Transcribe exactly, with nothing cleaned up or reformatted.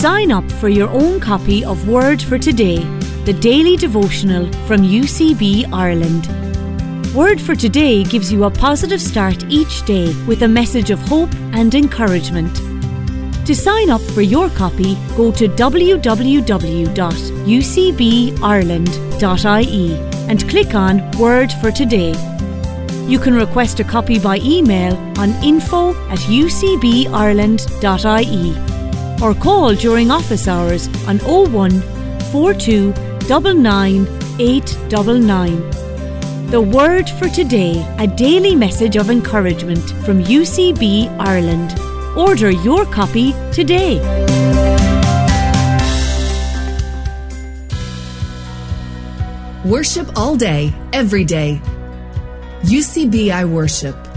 sign up for your own copy of Word for Today, the daily devotional from U C B Ireland. Word for Today gives you a positive start each day with a message of hope and encouragement. To sign up for your copy, go to w w w dot u c b ireland dot i e and click on Word for Today. You can request a copy by email on info at u c b ireland dot i e or call during office hours on oh one, four two nine nine, eight nine nine. The Word for Today, a daily message of encouragement from U C B Ireland. Order your copy today. Worship all day, every day. U C B I Worship.